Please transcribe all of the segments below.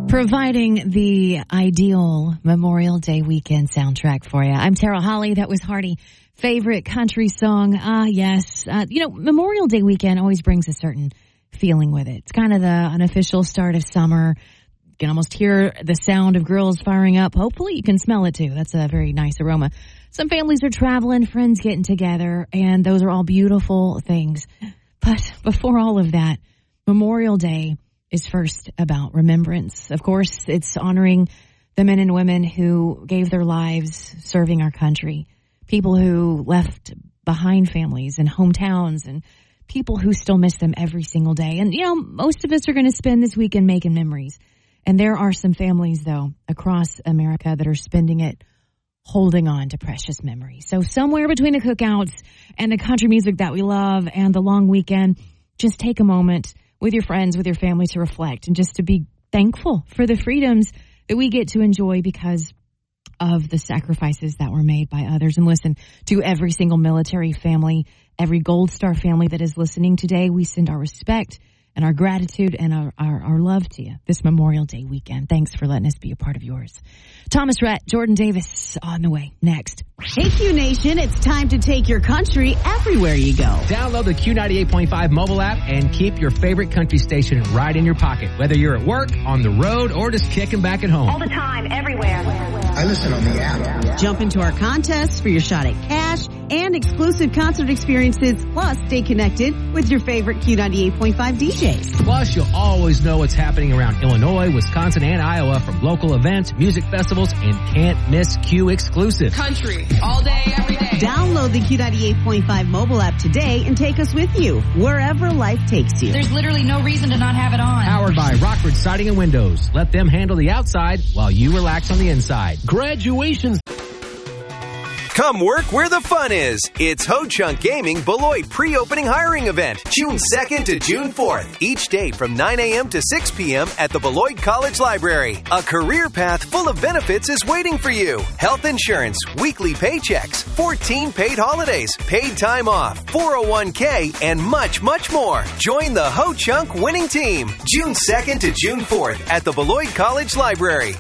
Providing the ideal Memorial Day weekend soundtrack for you. I'm Tara Holly. That was Hardy. Favorite country song. Yes. Memorial Day weekend always brings a certain feeling with it. It's kind of the unofficial start of summer. You can almost hear the sound of grills firing up. Hopefully you can smell it too. That's a very nice aroma. Some families are traveling, friends getting together, and those are all beautiful things. But before all of that, Memorial Day is first about remembrance. Of course, it's honoring the men and women who gave their lives serving our country, people who left behind families and hometowns, and people who still miss them every single day. And, most of us are going to spend this weekend making memories. And there are some families, though, across America that are spending it holding on to precious memories. So somewhere between the cookouts and the country music that we love and the long weekend, just take a moment with your friends, with your family, to reflect and just to be thankful for the freedoms that we get to enjoy because of the sacrifices that were made by others. And listen, to every single military family, every Gold Star family that is listening today, we send our respect and our gratitude and our love to you this Memorial Day weekend. Thanks for letting us be a part of yours. Thomas Rhett, Jordan Davis on the way next. Hey, Q Nation, it's time to take your country everywhere you go. Download the Q98.5 mobile app and keep your favorite country station right in your pocket, whether you're at work, on the road, or just kicking back at home. All the time, everywhere. I listen on the app. Jump into our contests for your shot at cash and exclusive concert experiences, plus stay connected with your favorite Q98.5 DJs. Plus, you'll always know what's happening around Illinois, Wisconsin, and Iowa from local events, music festivals, and can't miss Q exclusives. Country, all day, every day. Download the Q98.5 mobile app today and take us with you wherever life takes you. There's literally no reason to not have it on. Powered by Rockford Siding and Windows. Let them handle the outside while you relax on the inside. Graduations. Come work where the fun is. It's Ho Chunk Gaming Beloit pre-opening hiring event, June 2nd to June 4th. Each day from 9 a.m. to 6 p.m. at the Beloit College Library. A career path full of benefits is waiting for you. Health insurance, weekly paychecks, 14 paid holidays, paid time off, 401k, and much, much more. Join the Ho Chunk winning team, June 2nd to June 4th at the Beloit College Library.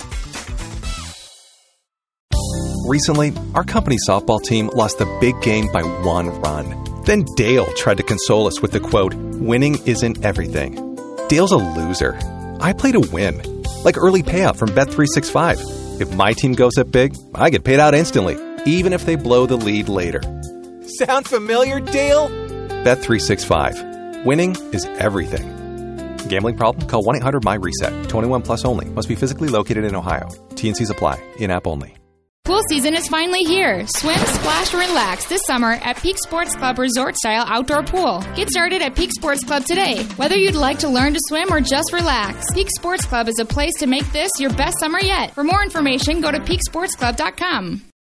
Recently, our company softball team lost the big game by 1 run. Then Dale tried to console us with the quote, "Winning isn't everything." Dale's a loser. I play to win. Like early payout from Bet365. If my team goes up big, I get paid out instantly, even if they blow the lead later. Sound familiar, Dale? Bet365. Winning is everything. Gambling problem? Call 1-800-MY-RESET. 21 plus only. Must be physically located in Ohio. T&Cs apply. In-app only. Pool season is finally here. Swim, splash, relax this summer at Peak Sports Club Resort Style Outdoor Pool. Get started at Peak Sports Club today. Whether you'd like to learn to swim or just relax, Peak Sports Club is a place to make this your best summer yet. For more information, go to peaksportsclub.com.